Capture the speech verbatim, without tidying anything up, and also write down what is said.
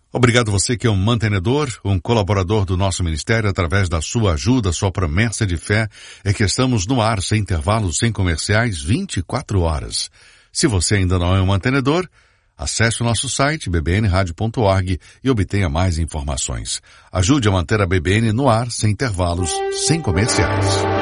Obrigado você que é um mantenedor, um colaborador do nosso ministério. Através da sua ajuda, sua promessa de fé, é que estamos no ar, sem intervalos, sem comerciais, vinte e quatro horas. Se você ainda não é um mantenedor, acesse o nosso site b b n radio ponto org e obtenha mais informações. Ajude a manter a B B N no ar, sem intervalos, sem comerciais.